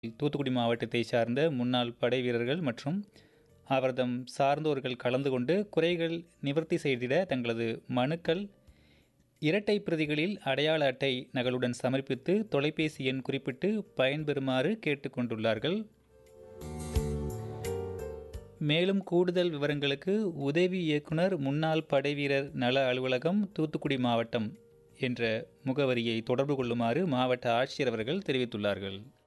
தூத்துக்குடி மாவட்டத்தை சார்ந்த முன்னாள் படை வீரர்கள் மற்றும் அவர்தம் சார்ந்தோர்கள் கலந்து கொண்டு குறைகள் நிவர்த்தி செய்திட தங்களது மனுக்கள் இரட்டை பிரதிகளில் அடையாள அட்டை நகலுடன் சமர்ப்பித்து தொலைபேசி எண் குறிப்பிட்டு பயன்பெறுமாறு கேட்டுக்கொண்டுள்ளார்கள். மேலும் கூடுதல் விவரங்களுக்கு உதவி இயக்குனர் முன்னாள் படைவீரர் நல அலுவலகம் தூத்துக்குடி மாவட்டம் என்ற முகவரியை தொடர்பு கொள்ளுமாறு மாவட்ட ஆட்சியர் அவர்கள் தெரிவித்துள்ளார்கள்.